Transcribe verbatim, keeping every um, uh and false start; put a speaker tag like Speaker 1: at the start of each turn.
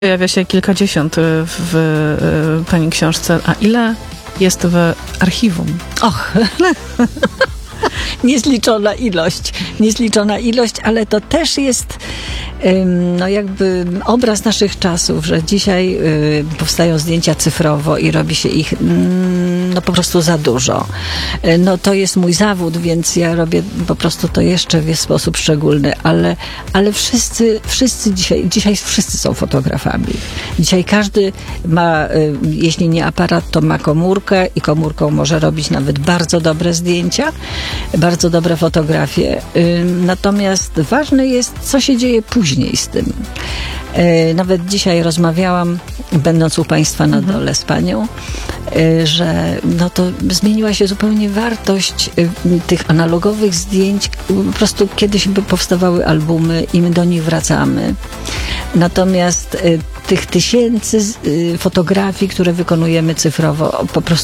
Speaker 1: Pojawia się kilkadziesiąt w, w pani książce. A ile jest w archiwum?
Speaker 2: Och, niezliczona ilość, niezliczona ilość, ale to też jest no jakby obraz naszych czasów, że dzisiaj powstają zdjęcia cyfrowo i robi się ich no po prostu za dużo. No to jest mój zawód, więc ja robię po prostu to jeszcze w sposób szczególny, ale, ale wszyscy, wszyscy dzisiaj, dzisiaj wszyscy są fotografami. Dzisiaj każdy ma, jeśli nie aparat, to ma komórkę i komórką może robić nawet bardzo dobre zdjęcia, bardzo dobre fotografie. Natomiast ważne jest, co się dzieje później z tym. Nawet dzisiaj rozmawiałam, będąc u Państwa na dole z panią, że no to zmieniła się zupełnie wartość tych analogowych zdjęć. Po prostu kiedyś by powstawały albumy i my do nich wracamy. Natomiast tych tysięcy fotografii, które wykonujemy cyfrowo, po prostu